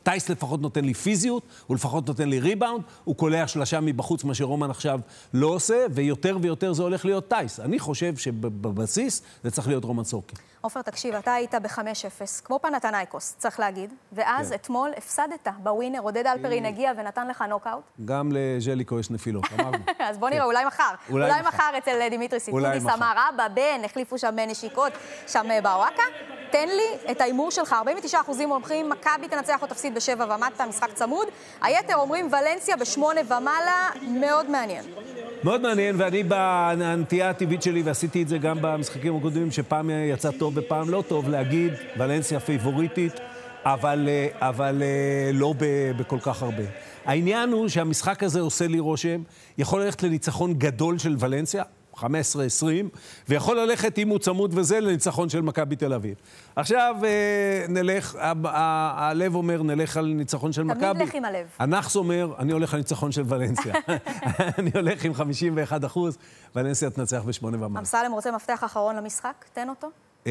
טייס לפחות נותן לי פיזיות, הוא לפחות נותן לי ריבאונד, הוא קולע שלשה מבחוץ, מה שרומן עכשיו לא עושה, ויותר ויותר זה הולך להיות טייס. אני חושב שבבסיס זה צריך להיות רומן סורקין. עופר, תקשיב, אתה היית ב-5-0, כמו פנתנייקוס, צריך להגיד, ואז אתמול הפסדת בווינר, עודד אלפרין הגיע ונתן לך נוקאוט. גם לז'ליקו יש נפילות, אמרנו. אז בוא נראה, אולי מחר. אולי מחר אצל דימיטרי סיטודיס, אמר אבא, בן, החליפו שם נשיקות, שם בוואקה. תן לי את האימור שלך, 49% אומרים, מכבי תנצח או תפסיד ב7 ומטה, משחק צמוד. היתר אומרים ולנסיה ב8 ומעלה, מאוד מעניין. מאוד מעניין, ואני בנטייה הטבעית שלי, ועשיתי את זה גם במשחקים הקודמים, שפעם יצא טוב ופעם לא טוב, להגיד ולנסיה פייבוריטית, אבל לא בכל כך הרבה. העניין הוא שהמשחק הזה עושה לי רושם, יכול ללכת לניצחון גדול של ולנסיה, 15-20, ויכול ללכת אם הוא צמוד וזה לניצחון של מכבי תל אביב. עכשיו נלך, הלב אומר נלך על ניצחון של מכבי. תמיד לך עם הלב. הנחס אומר, אני הולך על ניצחון של ולנסיה. אני הולך עם 51%, ולנסיה תנצח ב8 ומעלה. אמסלם רוצה מפתח אחרון למשחק? תן אותו.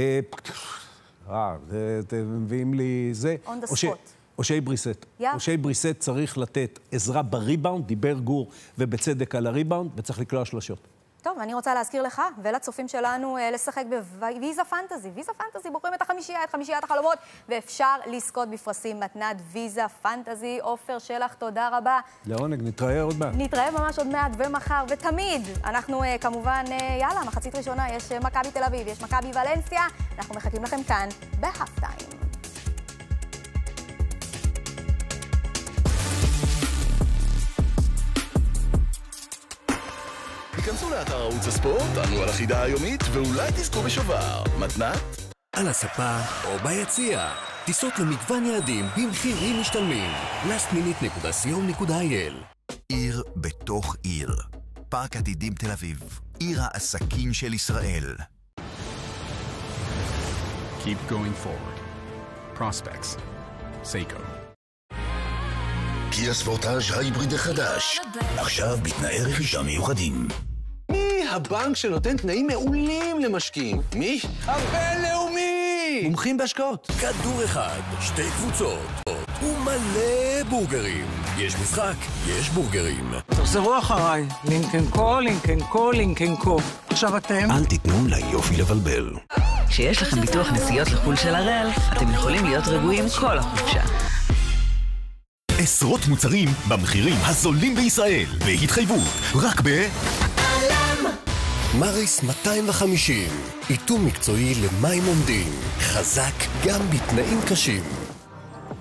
מביאים לי זה. On the spot. אושי בריסט. אושי בריסט צריך לתת עזרה בריבאונד, דיבר גור ובצדק על הריבאונד, וצריך לקלוע שלשות. טוב, אני רוצה להזכיר לך ולצופים שלנו לשחק בוויזה פנטזי. ויזה פנטזי, בוחרים את החמישייה, את חמישיית החלומות, ואפשר לזכות בפרסים מתנת ויזה פנטזי. עופר שלח, תודה רבה. לעונג, נתראה עוד מעט. נתראה ממש עוד מעט ומחר, ותמיד. אנחנו כמובן, יאללה, מחצית ראשונה, יש מכבי תל אביב, יש מכבי ולנסיה. אנחנו מחכים לכם כאן בהאפטיים. כנסו לאתר ערוץ הספורט, ענו על החידה היומית, ואולי תזכו בשובר. מתנת? על הספה או ביציע. טיסות למגוון יעדים במחירים משתלמים. lastminute.co.il. עיר בתוך עיר. פארק עתידים תל אביב. עיר העסקים של ישראל. Keep going forward. Prospects. Seiko. קיה ספורטאז' ההיבריד החדש. עכשיו בתנאי רכישה מיוחדים. מי הבנק שנותן תנאים מעולים למשקיעים? מי? הבינלאומי! מומחים בהשקעות. כדור אחד, שתי קבוצות ומלא בורגרים. יש משחק, יש בורגרים. תחזרו אחריי. לינקן קו, לינקן קו, לינקן קו. עכשיו אתם? אל תיתנו ליופי לבלבל. כשיש לכם ביטוח נסיעות לחו"ל של הראל, אתם יכולים להיות רגועים כל החופשה. עשרות מוצרים במחירים הזולים בישראל, בהתחייבות, רק מריס 250, איתום מקצועי למים עומדים, חזק גם בתנאים קשים.